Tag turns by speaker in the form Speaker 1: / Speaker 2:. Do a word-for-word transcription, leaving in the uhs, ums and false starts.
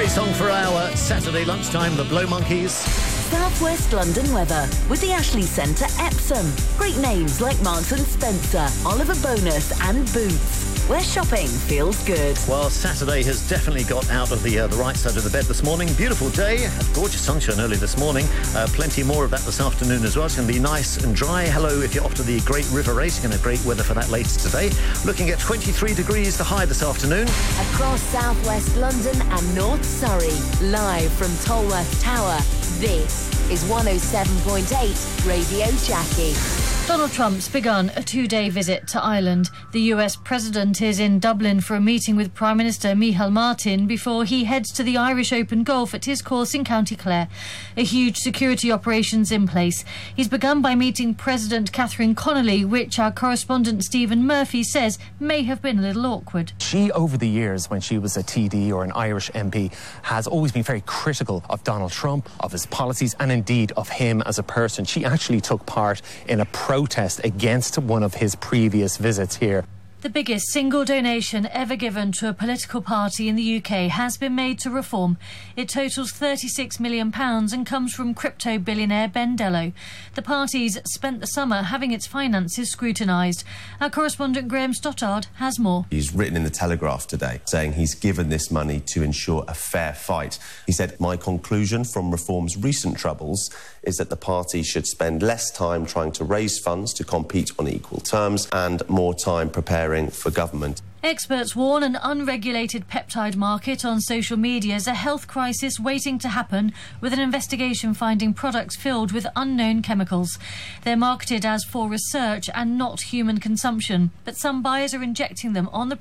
Speaker 1: Great song for our Saturday lunchtime, the Blow Monkeys.
Speaker 2: South West London weather with the Ashley Centre Epsom. Great names like Marks and Spencer, Oliver Bonus and Boots, where shopping feels good.
Speaker 1: Well, Saturday has definitely got out of the uh, the right side of the bed this morning. Beautiful day, had gorgeous sunshine early this morning. Uh, plenty more of that this afternoon as well. It's going to be nice and dry. Hello, if you're off to the Great River Race, you're going to have great weather for that later today. Looking at twenty-three degrees the high this afternoon.
Speaker 2: Across South West London and North Surrey, live from Tolworth Tower, this is one oh seven point eight Radio Jackie.
Speaker 3: Donald Trump's begun a two-day visit to Ireland. The U S president is in Dublin for a meeting with Prime Minister Micheál Martin before he heads to the Irish Open Golf at his course in County Clare. A huge security operation's in place. He's begun by meeting President Catherine Connolly, which our correspondent Stephen Murphy says may have been a little awkward.
Speaker 4: She, over the years, when she was a T D or an Irish M P, has always been very critical of Donald Trump, of his policies, and indeed of him as a person. She actually took part in a protest against one of his previous visits here.
Speaker 3: The biggest single donation ever given to a political party in the U K has been made to Reform. It totals thirty-six million pounds and comes from crypto billionaire Ben Dello. The party's spent the summer having its finances scrutinised. Our correspondent Graham Stoddard has more.
Speaker 5: He's written in the Telegraph today saying he's given this money to ensure a fair fight. He said, "My conclusion from Reform's recent troubles is that the party should spend less time trying to raise funds to compete on equal terms and more time preparing for government."
Speaker 3: Experts warn an unregulated peptide market on social media is a health crisis waiting to happen, with an investigation finding products filled with unknown chemicals. They're marketed as for research and not human consumption, but some buyers are injecting them on the